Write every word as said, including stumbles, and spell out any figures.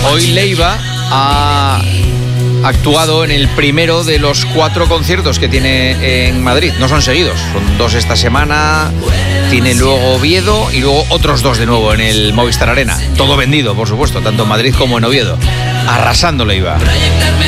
hoy Leiva ha actuado en el primero de los cuatro conciertos que tiene en Madrid. No son seguidos, son dos esta semana. Tiene luego Oviedo y luego otros dos de nuevo en el Movistar Arena. Todo vendido, por supuesto, tanto en Madrid como en Oviedo. Arrasando Leiva.